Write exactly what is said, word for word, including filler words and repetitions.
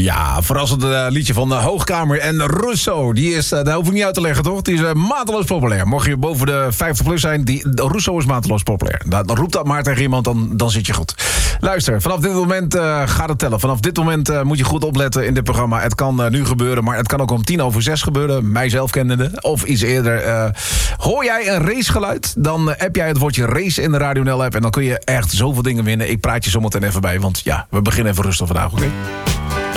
Ja, verrassend uh, liedje van de Hoogkamer en Russo. Die is, uh, dat hoef ik niet uit te leggen, toch? Die is uh, mateloos populair. Mocht je boven de vijftig plus zijn, die, Russo is mateloos populair. Dan, dan roep dat maar tegen iemand, dan, dan zit je goed. Luister, vanaf dit moment uh, gaat het tellen. Vanaf dit moment uh, moet je goed opletten in dit programma. Het kan uh, nu gebeuren, maar het kan ook om tien over zes gebeuren. Mijzelf kennende, of iets eerder. Uh, hoor jij een racegeluid, dan uh, app jij het woordje race in de Radio N L app. En dan kun je echt zoveel dingen winnen. Ik praat je zometeen even bij, want ja, we beginnen even rustig vandaag, oké? Okay?